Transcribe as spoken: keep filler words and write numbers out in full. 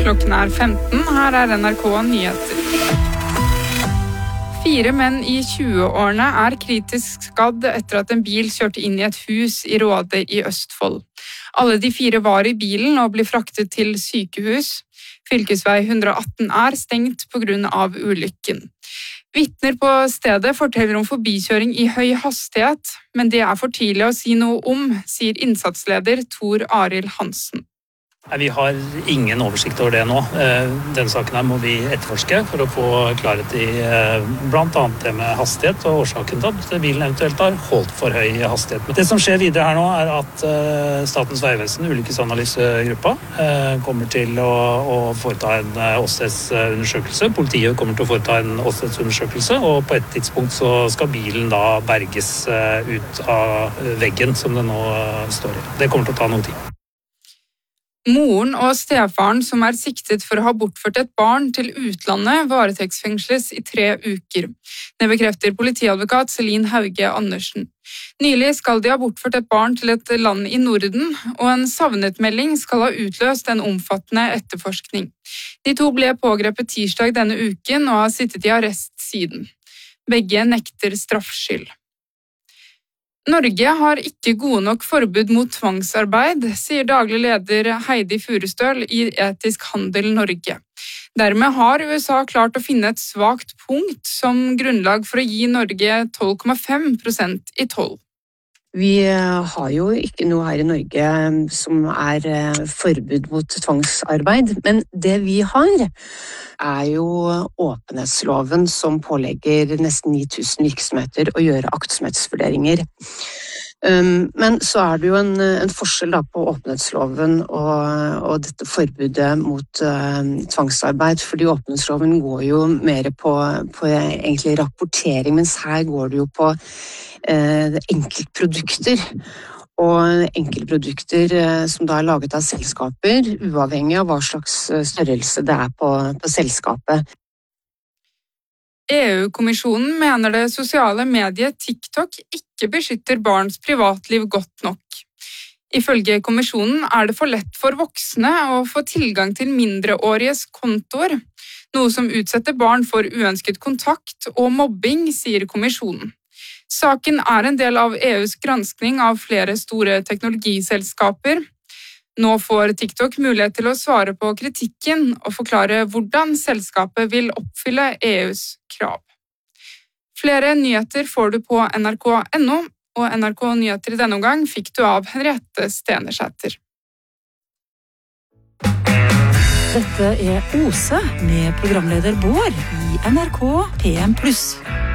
klokken er femten. Her er N R K Nyheter. Fire menn i tjueårene er kritisk skadd etter at en bil kjørte inn i et hus i Råde i Østfold. Alle de fire var i bilen og ble fraktet til sykehus. Fylkesvei ett hundre og atten er stengt på grunn av ulykken. Vitner på stedet forteller om forbikjøring i høy hastighet, men det er for tidlig å si noe om, sier innsatsleder Tor Arild Hansen. Vi har ingen oversikt over det nå. Denne saken her må vi etterforske for å få klarhet i blant annet det med hastighet og årsaken til at bilen eventuelt har holdt for høy hastighet. Det som skjer videre her nå er at Statens vegvesen, ulykkesanalysgruppa, kommer til å, å foreta en åstedsundersøkelse. Politiet kommer til å foreta en åstedsundersøkelse, og på et tidspunkt så skal bilen da berges ut av veggen som den nå står i. Det kommer til å ta noe tid. Moren og stefaren som er siktet for å ha bortført et barn til utlandet, varetektsfengsles i tre uker. Det bekrefter politiadvokat Celine Hauge Andersen. Nylig skal de ha bortført et barn til et land i Norden, og en savnetmelding skal ha utløst en omfattende etterforskning. De to ble pågrepet tirsdag denne uken og har sittet i arrest siden. Begge nekter straffskyld. Norge har ikke gode nok forbud mot tvangsarbeid, sier daglig leder Heidi Furustøl i Etisk Handel Norge. Dermed har U S A klart å finne et svakt punkt som grunnlag for å gi Norge tolv komma fem prosent i toll. Vi har jo ikke noe her i Norge som er forbud mot tvangsarbeid, men det vi har er jo åpenhetsloven som pålegger nesten ni tusen virksomheter å gjøre aktsomhetsvurderinger. Men så er det jo en, en forskjell da på åpenhetsloven og, og dette forbudet mot uh, tvangsarbeid, fordi åpenhetsloven går jo mer på, på egentlig rapportering, mens her går det jo på uh, enkeltprodukter. Og enkeltprodukter uh, som da er laget av selskaper, uavhengig av hva slags størrelse det er på, på selskapet. E U-kommisjonen mener det sosiale mediet TikTok ikke beskytter barns privatliv godt nok. Ifølge kommisjonen er det for lett for voksne å få tilgang til mindreåriges kontoer, noe som utsetter barn for uønsket kontakt og mobbing, sier kommisjonen. Saken er en del av E U's granskning av flere store teknologiselskaper. Nå får TikTok mulighet til å svare på kritikken og forklare hvordan selskapet vil oppfylle E U's krav. Flere nyheter får du på N R K punktum N O, og N R K Nyheter i denne omgang fikk du av Henriette Stenersæter. Dette er Ose med programleder Bård i N R K P M pluss.